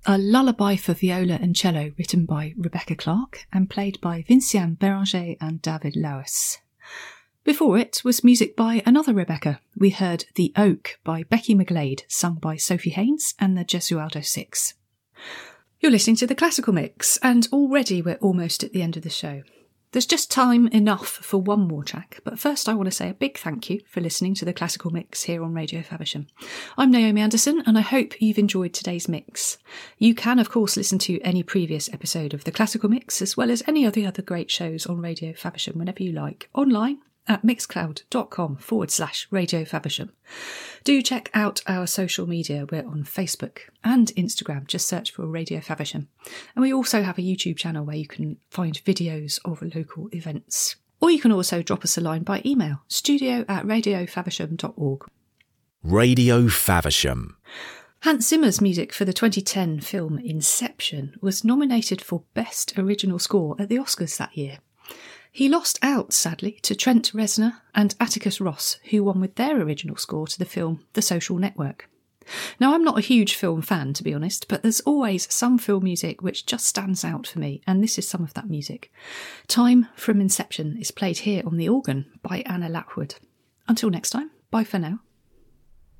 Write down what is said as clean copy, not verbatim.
a lullaby for viola and cello written by Rebecca Clark and played by Vinciane Beranger and David Lewis. Before it was music by another Rebecca. We heard The Oak by Becky McGlade, sung by Sophie Haynes and the Gesualdo Six. You're listening to The Classical Mix, and already we're almost at the end of the show. There's just time enough for one more track, but first I want to say a big thank you for listening to The Classical Mix here on Radio Faversham. I'm Naomi Anderson, and I hope you've enjoyed today's mix. You can, of course, listen to any previous episode of The Classical Mix, as well as any of the other great shows on Radio Faversham whenever you like, online at mixcloud.com/Radio Faversham. Do check out our social media. We're on Facebook and Instagram. Just search for Radio Faversham. And we also have a YouTube channel where you can find videos of local events. Or you can also drop us a line by email, studio@radiofaversham.org. Radio Faversham. Hans Zimmer's music for the 2010 film Inception was nominated for Best Original Score at the Oscars that year. He lost out, sadly, to Trent Reznor and Atticus Ross, who won with their original score to the film The Social Network. Now, I'm not a huge film fan, to be honest, but there's always some film music which just stands out for me, and this is some of that music. Time from Inception is played here on the organ by Anna Lapwood. Until next time, bye for now.